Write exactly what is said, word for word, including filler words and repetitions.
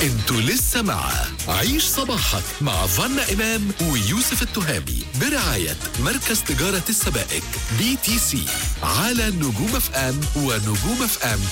انتوا لسه مع عيش صباحك مع فانا إمام ويوسف التهامي برعاية مركز تجارة السبائك بي تي سي على نجوم اف ام ونجوم اف ام